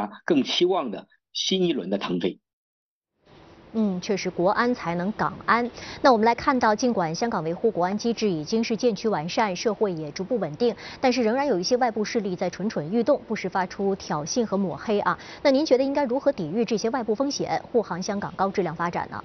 家更期望的新一轮的腾飞。 确实，国安才能港安。那我们来看到，尽管香港维护国安机制已经是渐趋完善，社会也逐步稳定，但是仍然有一些外部势力在蠢蠢欲动，不时发出挑衅和抹黑啊。那您觉得应该如何抵御这些外部风险，护航香港高质量发展呢？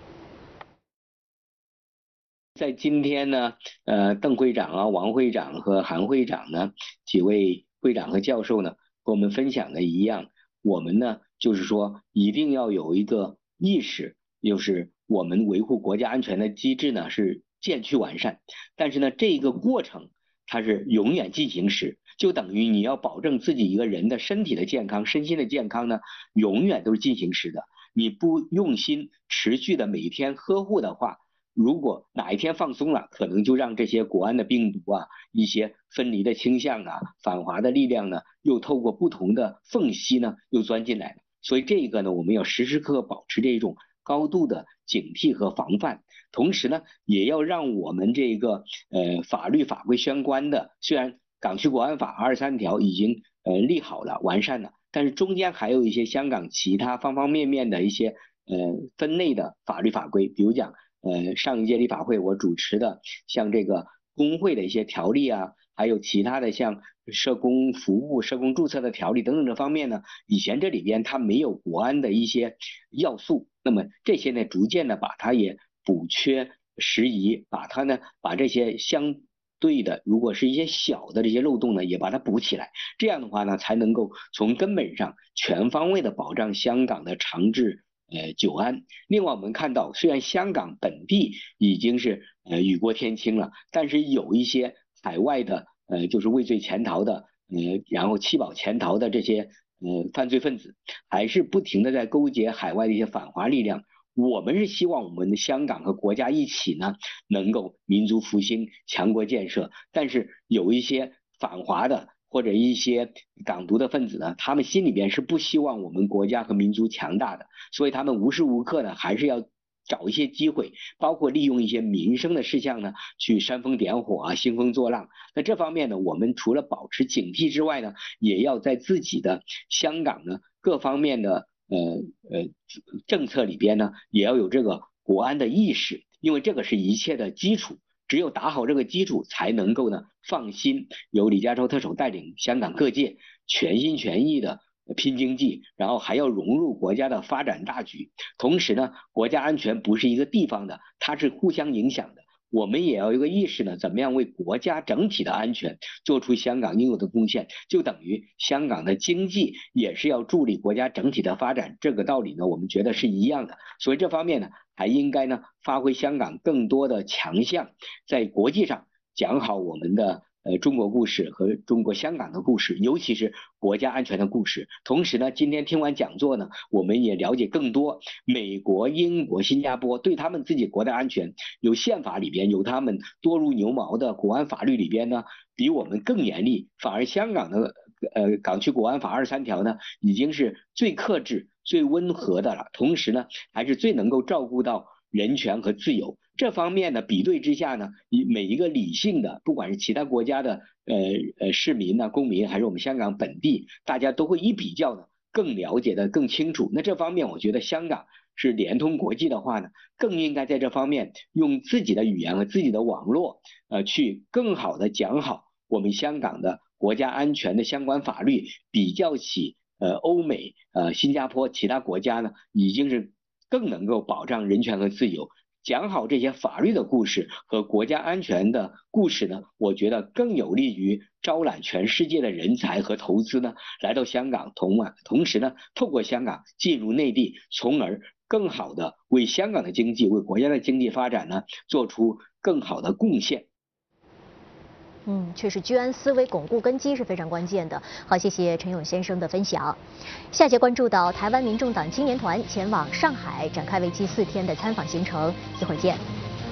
在今天呢，邓会长啊、王会长和韩会长呢几位会长和教授呢，和我们分享的一样，我们呢就是说一定要有一个意识。就是我们维护国家安全的机制呢是渐趋完善，但是呢这个过程它是永远进行时，就等于你要保证自己一个人的身体的健康、身心的健康呢，永远都是进行时的。你不用心持续的每天呵护的话，如果哪一天放松了，可能就让这些国安的病毒啊、一些分离的倾向啊、反华的力量呢，又透过不同的缝隙呢又钻进来了。所以这个呢，我们要时时刻刻保持这种高度的警惕和防范，同时呢，也要让我们这个法律法规相关的，虽然港区国安法23条已经立好了、完善了，但是中间还有一些香港其他方方面面的一些分类的法律法规，比如讲上一届立法会我主持的像这个工会的一些条例啊，还有其他的像社工服务、社工注册的条例等等这方面呢，以前这里边它没有国安的一些要素，那么这些呢逐渐的把它也补缺拾遗，把这些相对的，如果是一些小的这些漏洞呢，也把它补起来，这样的话呢，才能够从根本上全方位的保障香港的长治久安。另外我们看到，虽然香港本地已经是雨过天晴了，但是有一些海外的就是畏罪潜逃的然后弃保潜逃的这些犯罪分子，还是不停的在勾结海外的一些反华力量。我们是希望我们的香港和国家一起呢，能够民族复兴、强国建设，但是有一些反华的或者一些港独的分子呢，他们心里边是不希望我们国家和民族强大的，所以他们无时无刻呢还是要找一些机会，包括利用一些民生的事项呢，去煽风点火啊、兴风作浪。那这方面呢，我们除了保持警惕之外呢，也要在自己的香港呢各方面的政策里边呢，也要有这个国安的意识，因为这个是一切的基础。只有打好这个基础，才能够呢放心由李家超特首带领香港各界全心全意的拼经济，然后还要融入国家的发展大局。同时呢，国家安全不是一个地方的，它是互相影响的。我们也要有一个意识呢，怎么样为国家整体的安全做出香港应有的贡献，就等于香港的经济也是要助力国家整体的发展，这个道理呢，我们觉得是一样的。所以这方面呢，还应该呢发挥香港更多的强项，在国际上讲好我们的中国故事和中国香港的故事，尤其是国家安全的故事。同时呢，今天听完讲座呢，我们也了解更多美国、英国、新加坡对他们自己国的安全，有宪法里边有他们多如牛毛的国安法律里边呢，比我们更严厉。反而香港的港区国安法23条呢，已经是最克制、最温和的了，同时呢，还是最能够照顾到人权和自由。这方面呢，比对之下呢，每一个理性的，不管是其他国家的市民呢、公民，还是我们香港本地，大家都会一比较呢，更了解的更清楚。那这方面，我觉得香港是联通国际的话呢，更应该在这方面用自己的语言和自己的网络，去更好的讲好我们香港的国家安全的相关法律，比较起欧美、新加坡其他国家呢，已经是更能够保障人权和自由。讲好这些法律的故事和国家安全的故事呢，我觉得更有利于招揽全世界的人才和投资呢来到香港，同时呢，透过香港进入内地，从而更好的为香港的经济、为国家的经济发展呢做出更好的贡献。 确实，居安思危、巩固根基是非常关键的。好，谢谢陈勇先生的分享。下节关注到台湾民众党青年团前往上海展开为期4天的参访行程，一会儿见。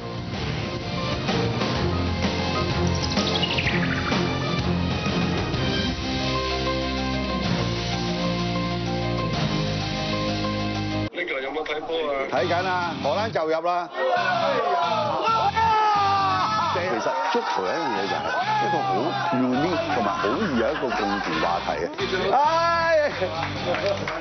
呢個有冇睇波啊？睇緊啊，荷蘭就入啦。其實足球有一樣嘢就係一個好 unique 同埋好易有一個共同話題嘅。